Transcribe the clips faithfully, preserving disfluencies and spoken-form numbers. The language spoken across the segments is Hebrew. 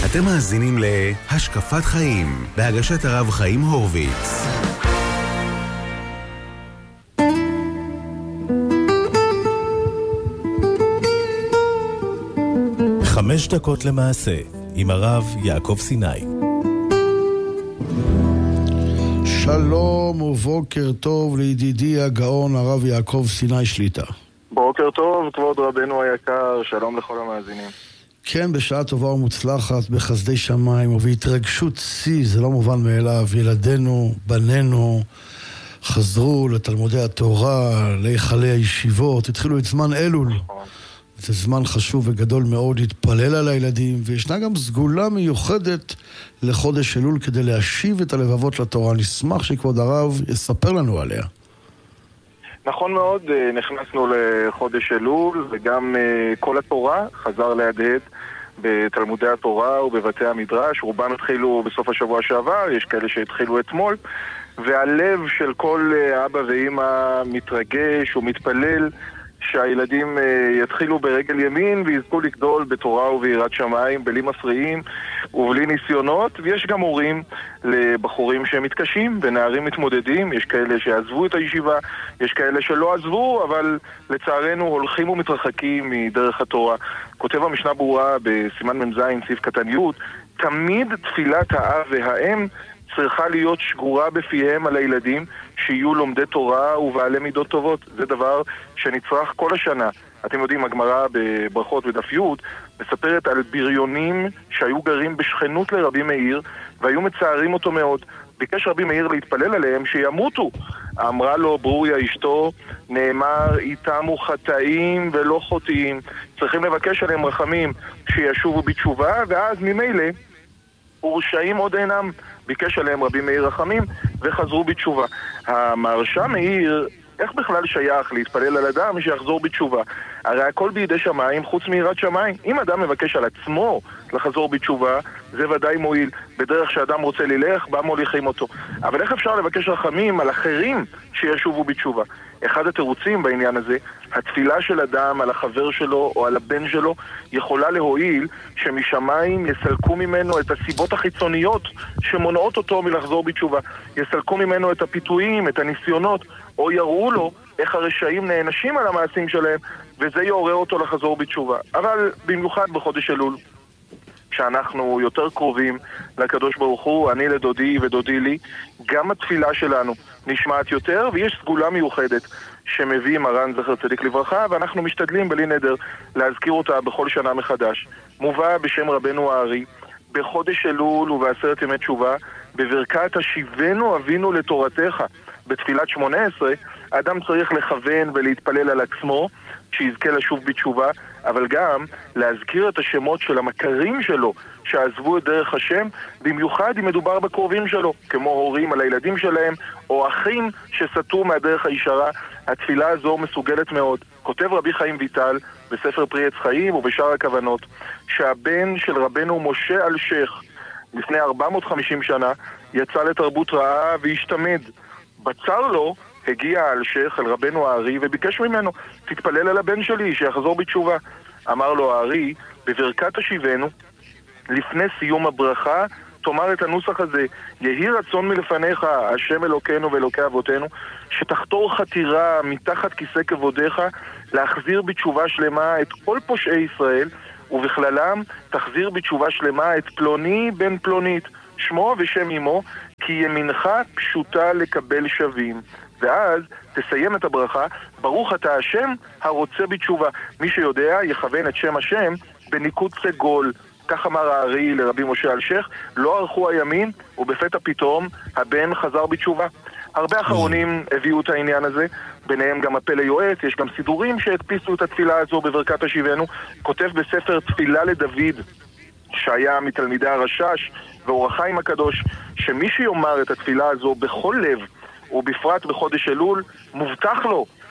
אתם מאזינים להשקפת חיים, בהגשת הרב חיים הורוביץ. חמש דקות למעשה, עם הרב יעקב סיני. שלום ובוקר טוב לידידי הגאון הרב יעקב סיני שליטה. בוקר טוב, כבוד רבנו היקר, שלום לכל המאזינים. כן, בשעה טובה ומוצלחת, בחסדי שמיים ובהתרגשות שיא, זה לא מובן מאליו, ילדינו, בנינו, חזרו לתלמודי התורה, להיכלי הישיבות, התחילו את זמן אלול. זה זמן חשוב וגדול מאוד להתפלל על הילדים, וישנה גם סגולה מיוחדת לחודש אלול כדי להשיב את הלבבות לתורה. נשמח שכבוד הרב יספר לנו עליה. נכון מאוד, נכנסנו לחודש אלול, וגם כל התורה חזר להדהד בתלמודי התורה ובבתי המדרש. רובם התחילו בסוף השבוע שעבר, יש כאלה שהתחילו אתמול, והלב של כל אבא ואמא מתרגש ומתפלל שהילדים יתחילו ברגל ימין ויזכו לגדול בתורה וביראת שמיים, בלי מפריעים ובלי ניסיונות. ויש גם הורים לבחורים שהם מתקשים ונערים מתמודדים, יש כאלה שעזבו את הישיבה, יש כאלה שלא עזבו, אבל לצערנו הולכים ומתרחקים מדרך התורה. כותב המשנה ברורה בסימן ממזין סעיף קטן י', תמיד תפילת האב והאם צריכה להיות שגורה בפיהם על הילדים שיהיו לומדי תורה ובעלי מידות טובות. זה דבר שנצרך כל השנה. אתם יודעים, הגמרא בברכות ודף י' מספרת על בריונים שהיו גרים בשכנות לרבי מאיר והיו מצערים אותו מאוד. ביקש רבי מאיר להתפלל עליהם שימותו. אמרה לו ברוריה אשתו, נאמר איתמו חטאים ולא חוטאים, צריכים לבקש עליהם רחמים שישובו בתשובה, ואז ממילא ורשעים עוד אינם. ביקש עליהם רבי מאיר רחמים וחזרו בתשובה. המהרש"א מאיר, איך בכלל שייך להתפלל על אדם שיחזור בתשובה? הרי הכל בידי שמיים חוץ מיראת שמיים. אם אדם מבקש על עצמו לחזור בתשובה, זה ודאי מועיל. בדרך שאדם רוצה ללך, בה מוליכים אותו. אבל איך אפשר לבקש רחמים על אחרים שישובו בתשובה? אחד התירוצים בעניין הזה, התפילה של אדם על החבר שלו או על הבן שלו יכולה להועיל שמשמיים יסלקו ממנו את הסיבות החיצוניות שמונעות אותו מלחזור בתשובה. יסלקו ממנו את הפיתויים, את הניסיונות, או יראו לו איך הרשעים נענשים על המעשים שלהם, וזה יעורר אותו לחזור בתשובה. אבל במיוחד בחודש אלול, שאנחנו יותר קרובים לקדוש ברוך הוא, אני לדודי ודודי לי, גם התפילה שלנו נשמעת יותר, ויש סגולה מיוחדת שמביא מרן זכר צדיק לברכה, ואנחנו משתדלים בלי נדר להזכיר אותה בכל שנה מחדש. מובא בשם רבנו הארי, בחודש אלול ובעשרת ימי תשובה, בברכת השיבנו אבינו לתורתך. בתפילת שמונה עשרה, אדם צריך לכוון ולהתפלל על עצמו, שיזכה לשוב בתשובה, אבל גם להזכיר את השמות של המכרים שלו שעזבו את דרך השם, במיוחד אם מדובר בקרובים שלו, כמו הורים על הילדים שלהם, או אחים שסטו מהדרך הישרה. התפילה הזו מסוגלת מאוד. כותב רבי חיים ויטל בספר פרי עץ חיים ובשאר הכוונות, שהבן של רבנו משה אלשיך לפני ארבע מאות וחמישים שנה יצא לתרבות רעה והשתמד. בצר לו הגיע אלשיך אל רבנו הארי וביקש ממנו, תתפלל על הבן שלי שיחזור בתשובה. אמר לו הארי, בברכת השיבנו לפני סיום הברכה תאמר את הנוסח הזה, יהי רצון מלפניך השם אלוקינו ואלוקי אבותינו, שתחתור חתירה מתחת כיסא כבודיך להחזיר בתשובה שלמה את כל פושעי ישראל, ובכללם תחזיר בתשובה שלמה את פלוני בן פלונית, שמו ושם אמו, כי ימינך פשוטה לקבל שווים. ואז תסיים את הברכה, ברוך אתה השם הרוצה בתשובה. מי שיודע יכוון את שם השם בניקוד סגול. כך אמר הארי לרבי משה אלשיך, לא ערכו הימים ובפתע פתאום הבן חזר בתשובה. הרבה אחרונים הביאו את העניין הזה, ביניהם גם הפלא יועץ, יש גם סידורים שהדפיסו את התפילה הזו בברכת השיבנו. כותב בספר תפילה לדוד, שהיה מתלמידי הרשש ואור החיים הקדוש, שמי שיאמר את התפילה הזו בכל לב ובפרט בחודש אלול, מובטח לו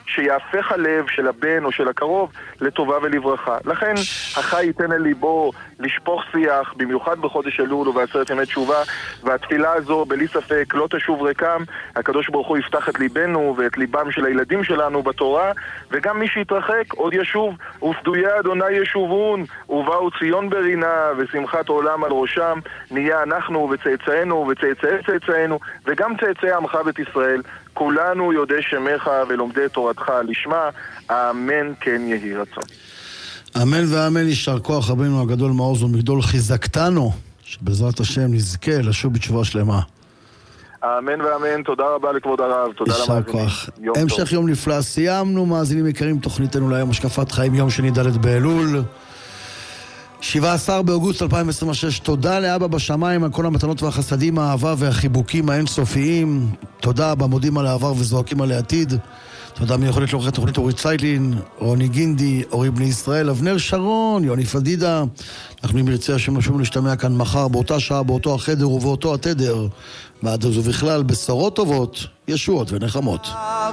שיהפך הלב של הבן או של הקרוב לטובה ולברכה. לכן החי ייתן אל ליבו לשפוך שיח, במיוחד בחודש אלול ובעשרת ימי תשובה, והתפילה הזו בלי ספק לא תשוב ריקם. הקדוש ברוך הוא יפתח את ליבנו ואת ליבם של הילדים שלנו בתורה, וגם מי שיתרחק עוד ישוב. ופדויי אדוני ישובון, ובאו ציון ברינה, ושמחת עולם על ראשם. נהיה אנחנו וצאצאינו וצאצאי צאצאינו וגם צאצאי עמך בית ישראל, כולנו יודעי שמך ולומדי תורתך לשמה. אמן כן יהי רצון. אמן ואמן. יישר כוח רבנו הגדול מעוז ומגדול, חיזקתנו שבעזרת השם נזכה לשוב בתשובה שלמה. אמן ואמן. תודה רבה לכבוד הרב, תודה למאזינים. המשך יום נפלא. סיימנו מאזינים יקרים תוכניתנו להיום השקפת חיים, יום שני ד' באלול שבעה עשר באוגוסט אלפיים עשרים ושש. תודה לאבא בשמיים על כל המתנות והחסדים, האהבה והחיבוקים האינסופיים. תודה אבא, מודים על העבר וזועקים על העתיד. תודה מיוחדת לעורכת תוכנית אורית צייטלין, רוני גינדי, אורי בני ישראל, אבנר שרון, יוני פדידה. אנחנו אם ירצה השם נשוב להשתמע כאן מחר באותה שעה, באותו החדר ובאותו התדר, ועד אז ובכלל בשורות טובות, ישועות ונחמות.